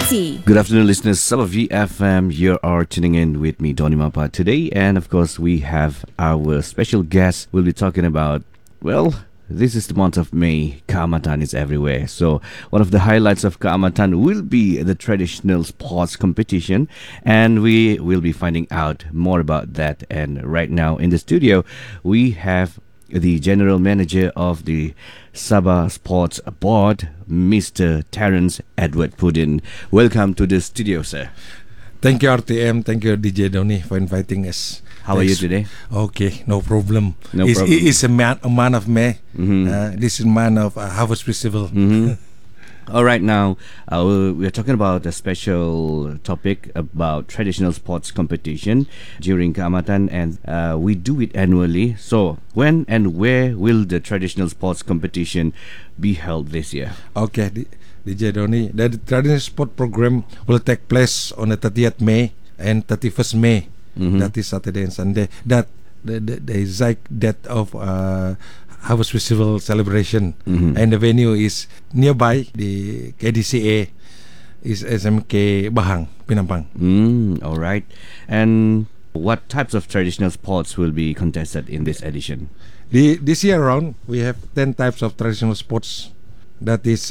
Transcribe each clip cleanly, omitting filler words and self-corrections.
City. Good afternoon, listeners. Some of VFM, you are tuning in with me, Donny Mapa, today. And of course, we have our special guest. We'll be talking about, well, this is the month of May. Kaamatan is everywhere. So one of the highlights of Kaamatan will be the traditional sports competition. And we will be finding out more about that. And right now in the studio, we have the general manager of the Sabah Sports Board, Mr. Terence Edward Pudin. Welcome to the studio, sir. Thank you, RTM. Thank you, DJ Donny, for inviting us. How are you today? Okay, no problem. No problem. It's a man of May. Mhm. This is man of Harvest Festival. All right, now we're talking about a special topic about traditional sports competition during Kaamatan, and we do it annually. So, when and where will the traditional sports competition be held this year? Okay, DJ Donny. The traditional sport program will take place on the 30th May and 31st May. That is Saturday and Sunday. That the exact date of Harvest Festival celebration, and the venue is nearby the KDCA, is SMK Bahang, Penampang. All right. And what types of traditional sports will be contested in this edition? This year around, we have 10 types of traditional sports. That is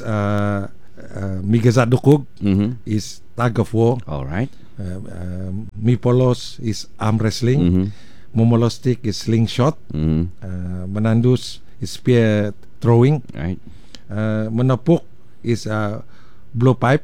Migazat Dukug is tug of war. All right. Mipolos is arm wrestling. Momolostik is slingshot. Menandus is spear throwing. Right. Menepuk is blowpipe.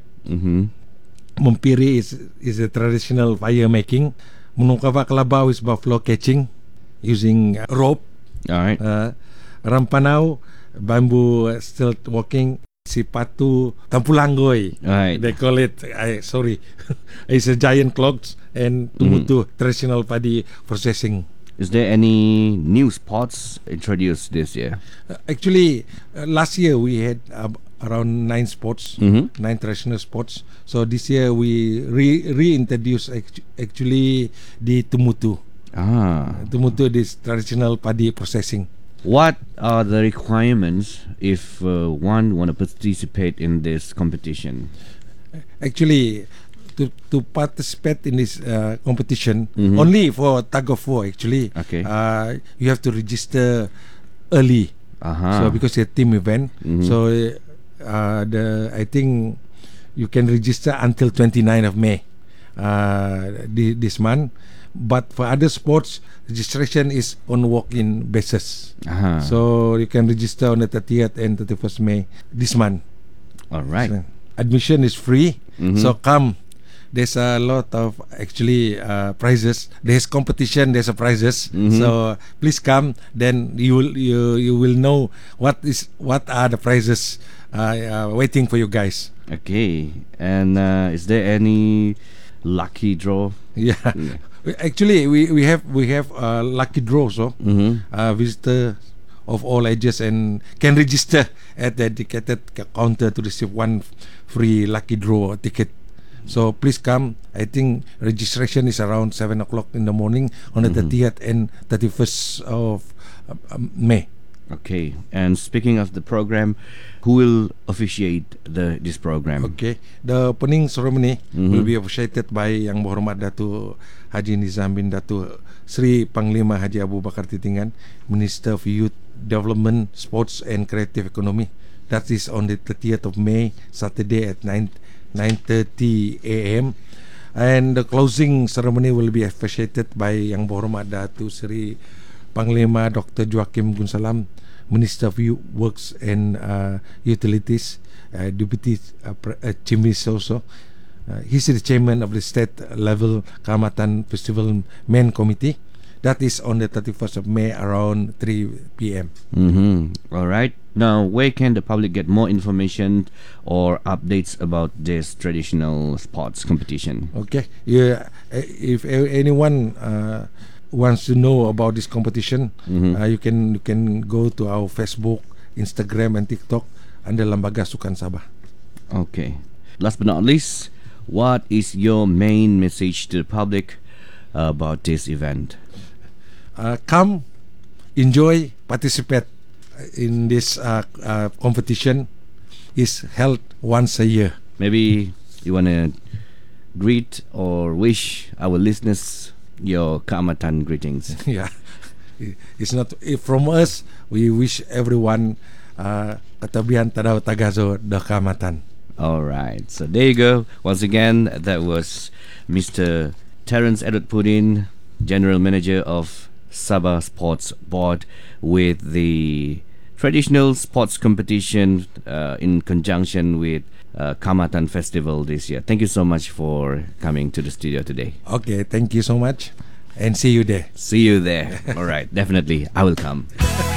Mempiri is a traditional fire making. Menungkava kelabau is buffalo catching using rope. All right. Rampanau, bamboo stilt walking. Sipatu Tampulangoy. Right. They call it. Sorry, it's a giant clogs and tumutu traditional padi processing. Is there any new sports introduced this year? Actually, last year we had around 9 sports, 9 traditional sports. So this year we reintroduce actually the tumutu. Tumutu is traditional padi processing. What are the requirements if one want to participate in this competition? Actually, to participate in this competition, only for tug of war actually, Okay. you have to register early. So because it's a team event, so I think you can register until 29th of May this month. But for other sports, registration is on walk-in basis. So you can register on the 30th and 31st May this month. All right. So, admission is free. So come. There's a lot of actually prizes. There's competition. There's a prizes. So please come. Then you will know what are the prizes waiting for you guys. Okay. And is there any lucky draw? Yeah. Actually, we have lucky draw. So visitor of all ages and can register at the dedicated counter to receive one free lucky draw ticket. So please come. I think registration is around 7 o'clock in the morning on the 30th and 31st of May. Okay. And speaking of the program, who will officiate this program? Okay. The opening ceremony will be officiated by Yang Berhormat Datuk Haji Nizam bin Datuk Sri Panglima Haji Abu Bakar Titingan, Minister of Youth Development, Sports and Creative Economy. That is on the 30th of May, Saturday at 9:30 a.m. And the closing ceremony will be officiated by Yang Berhormat Datuk Sri Panglima Dr. Joachim Gunsalam, Minister of Works and Utilities, Deputy Chief Minister also. He's the chairman of the state level Kaamatan Festival Main Committee. That is on the 31st of May around 3 p.m. All right. Now, where can the public get more information or updates about this traditional sports competition? Okay. Yeah, if anyone wants to know about this competition, you can go to our Facebook, Instagram and TikTok under Lembaga Sukan Sabah. Okay. Last but not least, what is your main message to the public about this event? Come, enjoy, participate in this competition. Is held once a year. Maybe you want to greet or wish our listeners your Kaamatan greetings. Yeah, it's not from us. We wish everyone katabihan tadaw tagazo da Kaamatan. All right, so there you go. Once again, that was Mr. Terence Edward Pudin, General Manager of Sabah Sports Board, with the traditional sports competition in conjunction with Kaamatan Festival this year. Thank you so much for coming to the studio today. Okay, thank you so much, and see you there. See you there. All right, definitely, I will come.